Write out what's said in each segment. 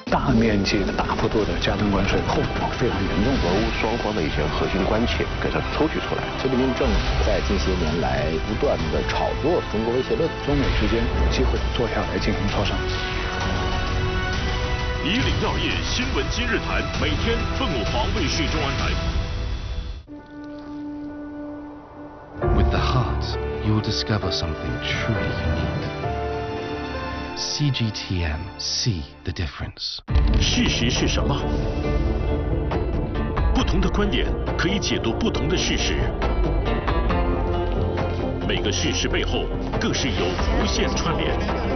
大面积的、大幅度的加征关税，后果非常严重。 俄乌双方的一些核心关切给它抽取出来。 习近平政府在近些年来不断的炒作中国威胁论， 中美之间有机会坐下来进行磋商。 以岭药业新闻今日谈，每天凤凰卫视中文台。 With the heart, you will discover something truly unique. CGTN, see the difference. 事实是什么？不同的观点可以解读不同的事实，每个事实背后更是有无限串联。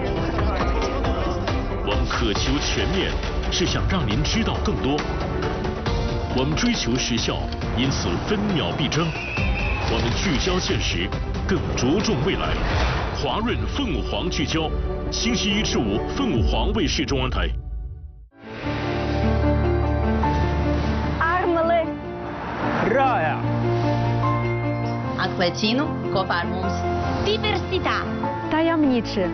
我们渴求全面，是想让您知道更多。我们追求时效，因此分秒必争。我们聚焦现实，更着重未来。华润凤凰聚焦，星期一至五，凤凰卫视中文台。 Armele. Roja. Acquacino, Cofarmums. Diversità. Tajemniczy.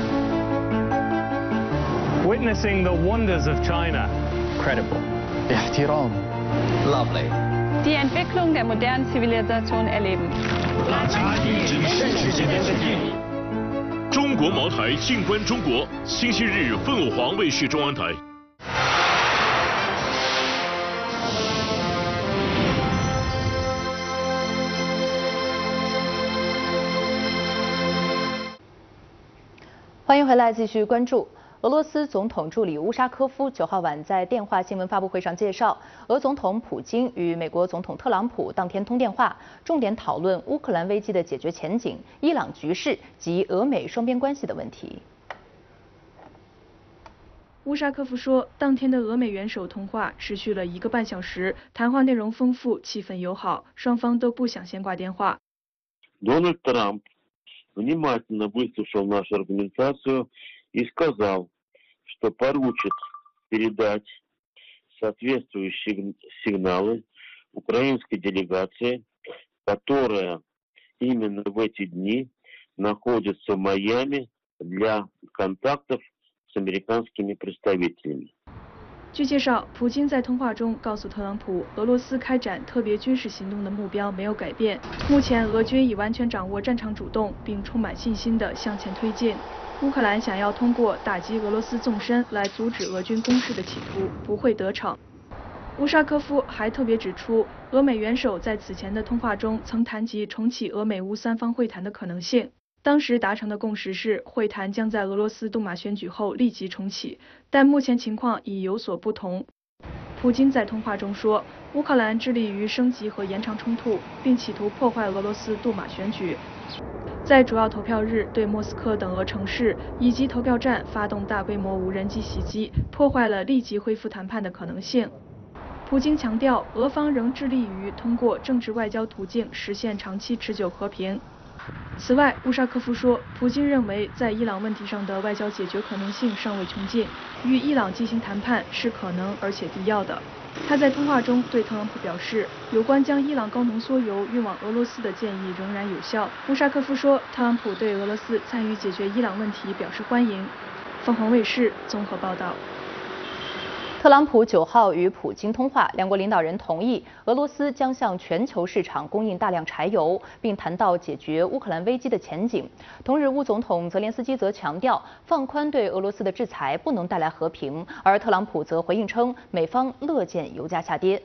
Witnessing the wonders of China. Credible. Ihtiram. Lovely. Die Entwicklung der modernen Zivilisation erleben. 中国茅台，静观中国，星期日凤凰卫视中文台。 欢迎回来，继续关注。俄罗斯总统助理乌沙科夫9号晚在电话新闻发布会上介绍，俄总统普京与美国总统特朗普当天通电话，重点讨论乌克兰危机的解决前景、伊朗局势及俄美双边关系的问题。 乌沙科夫说，当天的俄美元首通话持续了1个半小时，谈话内容丰富，气氛友好，双方都不想先挂电话。 Дональд Трамп внимательно выслушал нашу аргументацию и сказал, что поручит передать соответствующие сигналы украинской делегации, которая именно в эти дни находится в Майами для контактов с американскими представителями. 据介绍，普京在通话中告诉特朗普，俄罗斯开展特别军事行动的目标没有改变，目前俄军已完全掌握战场主动，并充满信心地向前推进。乌克兰想要通过打击俄罗斯纵深来阻止俄军攻势的企图不会得逞。乌沙科夫还特别指出，俄美元首在此前的通话中曾谈及重启俄美乌3方会谈的可能性。当时达成的共识是，会谈将在俄罗斯杜马选举后立即重启，但目前情况已有所不同。普京在通话中说，乌克兰致力于升级和延长冲突，并企图破坏俄罗斯杜马选举，在主要投票日对莫斯科等俄城市以及投票站发动大规模无人机袭击，破坏了立即恢复谈判的可能性。普京强调，俄方仍致力于通过政治外交途径实现长期持久和平。此外，乌沙科夫说，普京认为在伊朗问题上的外交解决可能性尚未穷尽，与伊朗进行谈判是可能而且必要的。他在通话中对特朗普表示，有关将伊朗高浓缩铀运往俄罗斯的建议仍然有效。乌沙科夫说，特朗普对俄罗斯参与解决伊朗问题表示欢迎。凤凰卫视综合报道。 特朗普9号与普京通话，两国领导人同意俄罗斯将向全球市场供应大量柴油，并谈到解决乌克兰危机的前景。同日，乌总统泽连斯基则强调，放宽对俄罗斯的制裁不能带来和平，而特朗普则回应称，美方乐见油价下跌。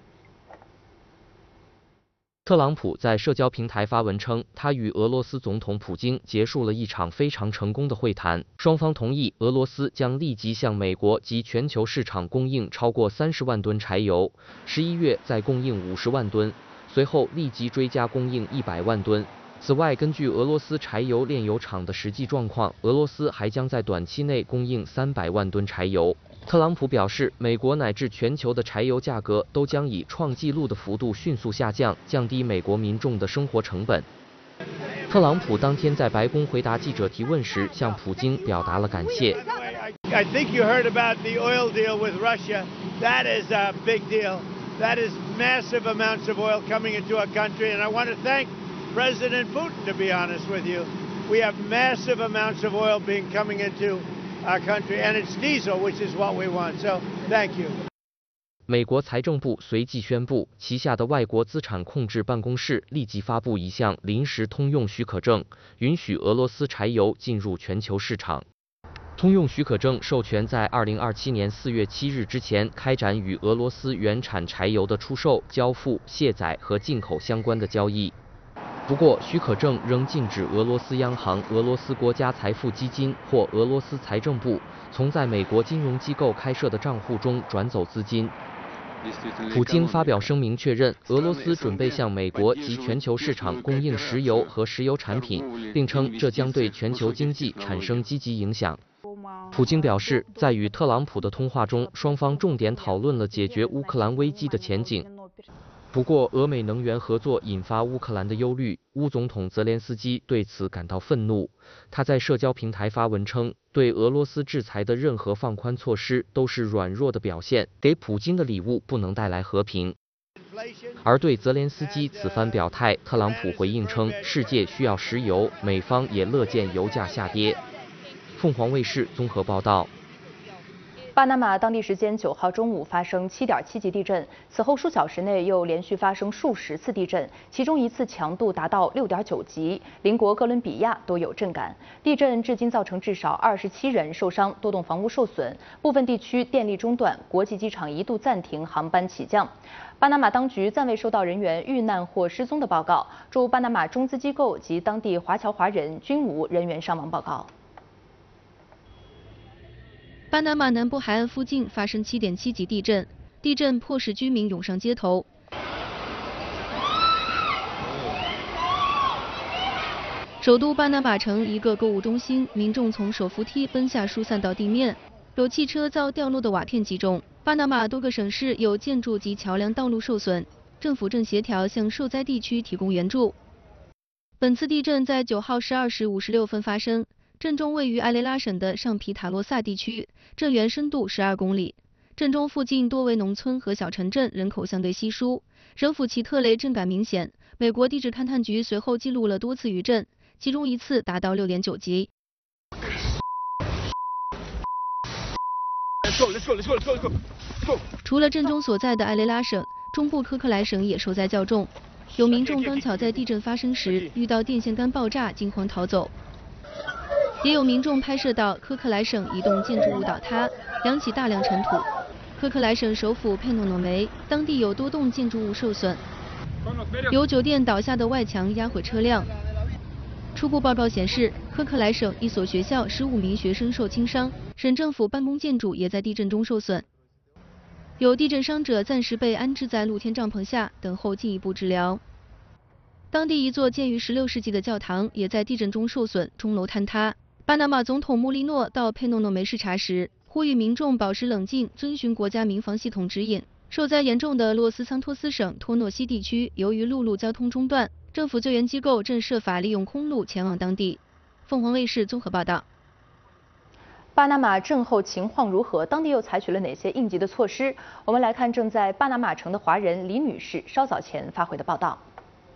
特朗普在社交平台发文称，他与俄罗斯总统普京结束了一场非常成功的会谈，双方同意俄罗斯将立即向美国及全球市场供应超过30万吨柴油，11月再供应50万吨，随后立即追加供应100万吨。此外，根据俄罗斯柴油炼油厂的实际状况，俄罗斯还将在短期内供应300万吨柴油。特朗普表示，美国乃至全球的柴油价格都将以创纪录的幅度迅速下降，降低美国民众的生活成本。特朗普当天在白宫回答记者提问时，向普京表达了感谢。 I think you heard about the oil deal with Russia. That is a big deal. That is massive amounts of oil coming into our country, and I want to thank President Putin, to be honest with you. We have massive amounts of oil coming into our country, and it's diesel, which is what we want. So, thank you. 美国财政部随即宣布，旗下的外国资产控制办公室立即发布一项临时通用许可证，允许俄罗斯柴油进入全球市场。通用许可证授权在2027年4月7日之前开展与俄罗斯原产柴油的出售、交付、卸载和进口相关的交易。不过，许可证仍禁止俄罗斯央行、俄罗斯国家财富基金或俄罗斯财政部从在美国金融机构开设的账户中转走资金。普京发表声明确认，俄罗斯准备向美国及全球市场供应石油和石油产品，并称这将对全球经济产生积极影响。普京表示，在与特朗普的通话中，双方重点讨论了解决乌克兰危机的前景。不过，俄美能源合作引发乌克兰的忧虑，乌总统泽连斯基对此感到愤怒。他在社交平台发文称，对俄罗斯制裁的任何放宽措施都是软弱的表现，给普京的礼物不能带来和平。而对泽连斯基此番表态，特朗普回应称，世界需要石油，美方也乐见油价下跌。凤凰卫视综合报道。 巴拿马当地时间9号中午发生7.7级地震，此后数小时内又连续发生数十次地震，其中一次强度达到6.9级，邻国哥伦比亚都有震感。地震至今造成至少27人受伤，多栋房屋受损，部分地区电力中断，国际机场一度暂停航班起降。巴拿马当局暂未收到人员遇难或失踪的报告，驻巴拿马中资机构及当地华侨华人均无人员伤亡报告。 巴拿马南部海岸附近发生7.7级地震，地震迫使居民涌上街头。首都巴拿马城一个购物中心，民众从手扶梯奔下疏散到地面，有汽车遭掉落的瓦片击中。巴拿马多个省市有建筑及桥梁道路受损，政府正协调向受灾地区提供援助。本次地震在9号12时56分发生。震中位于埃雷拉省的上皮塔洛萨地区，震源深度12公里。震中附近多为农村和小城镇，人口相对稀疏。省府奇特雷震感明显。美国地质勘探局随后记录了多次余震，其中一次达到6.9级。除了震中所在的埃雷拉省，中部科克莱省也受灾较重。有民众刚巧在地震发生时遇到电线杆爆炸，惊慌逃走。也有民众拍摄到科克莱省一栋建筑物倒塌，扬起大量尘土。科克莱省首府佩诺诺梅，当地有多栋建筑物受损，有酒店倒下的外墙压毁车辆。初步报告显示，科克莱省一所学校15名学生受轻伤，省政府办公建筑也在地震中受损。有地震伤者暂时被安置在露天帐篷下，等候进一步治疗。当地一座建于16世纪的教堂也在地震中受损，钟楼坍塌。巴拿马总统穆利诺到佩诺诺梅视察时，呼吁民众保持冷静，遵循国家民防系统指引。受灾严重的洛斯桑托斯省托诺西地区，由于陆路交通中断，政府救援机构正设法利用空路前往当地。凤凰卫视综合报道。 巴拿马震后情况如何？当地又采取了哪些应急的措施？我们来看正在巴拿马城的华人李女士稍早前发回的报道。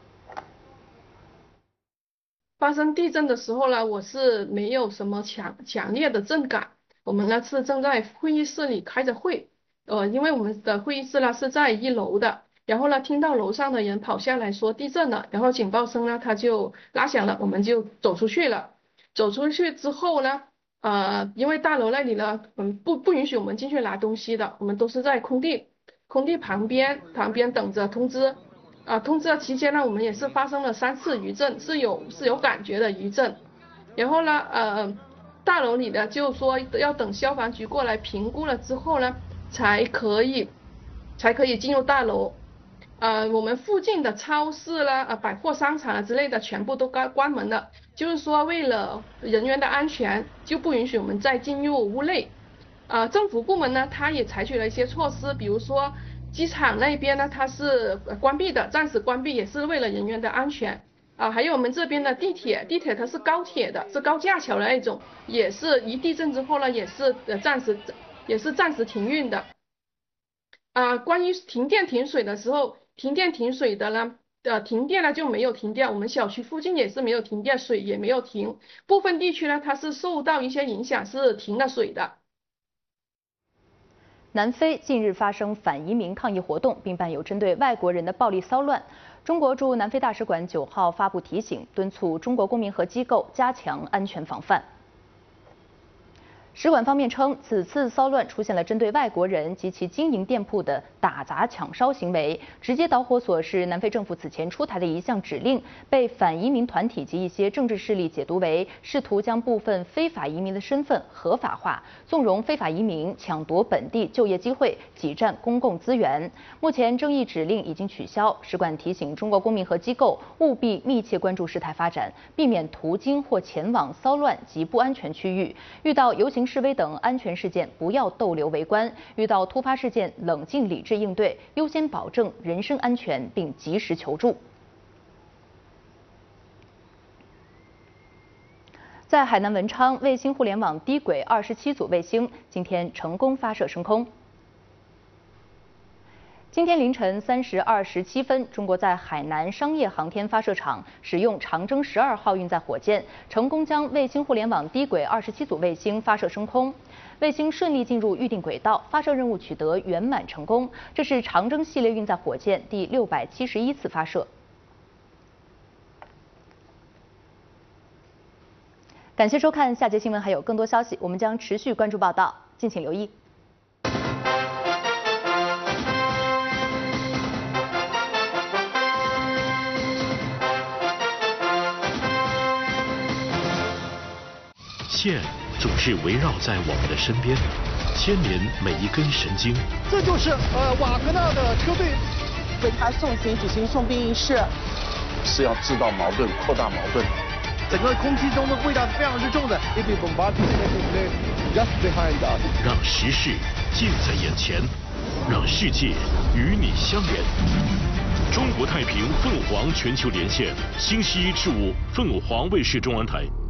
发生地震的时候呢，我是没有什么强烈的震感。我们呢是正在会议室里开着会，因为我们的会议室呢是在1楼的，然后呢听到楼上的人跑下来说地震了，然后警报声呢它就拉响了，我们就走出去了。走出去之后呢，因为大楼那里呢，不允许我们进去拿东西的，我们都是在空地旁边等着通知。通知的期间呢，我们也是发生了3次余震，是有感觉的余震。然后呢，大楼里呢就说要等消防局过来评估了之后呢，才可以进入大楼。我们附近的超市啦、百货商场啊之类的全部都关门了，就是说为了人员的安全，就不允许我们再进入屋内。政府部门呢，它也采取了一些措施，比如说机场那边呢，它是关闭的，暂时关闭，也是为了人员的安全。还有我们这边的地铁它是高铁的，是高架桥的那种，也是一地震之后呢，也是暂时停运的。关于停电停水的时候，停电停水的呢， 停电了就没有停电，我们小区附近也是没有停电，水也没有停。部分地区呢，它是受到一些影响，是停了水的。 南非近日发生反移民抗议活动，并伴有针对外国人的暴力骚乱。中国驻南非大使馆9号发布提醒，敦促中国公民和机构加强安全防范。使馆方面称，此次骚乱出现了针对外国人及其经营店铺的打砸抢烧行为，直接导火索是南非政府此前出台的一项指令，被反移民团体及一些政治势力解读为试图将部分非法移民的身份合法化，纵容非法移民抢夺本地就业机会，挤占公共资源。目前争议指令已经取消，使馆提醒中国公民和机构务必密切关注事态发展，避免途经或前往骚乱及不安全区域，遇到游行示威等安全事件不要逗留围观，遇到突发事件冷静理智应对，优先保证人身安全并及时求助。在海南文昌，卫星互联网低轨27组卫星今天成功发射升空。今天凌晨3时27分，中国在海南商业航天发射场使用长征12号运载火箭，成功将卫星互联网低轨27组卫星发射升空。卫星顺利进入预定轨道，发射任务取得圆满成功。这是长征系列运载火箭第671次发射。感谢收看，下节新闻还有更多消息，我们将持续关注报道，敬请留意。 线总是围绕在我们的身边，牵连每一根神经。 这就是瓦格纳的车队为他送行举行送兵仪式， 是要制造矛盾、扩大矛盾。 整个空气中的味道是非常之重的。 让时事近在眼前，让世界与你相连。中国太平凤凰全球连线，星期1至5，凤凰卫视中文台。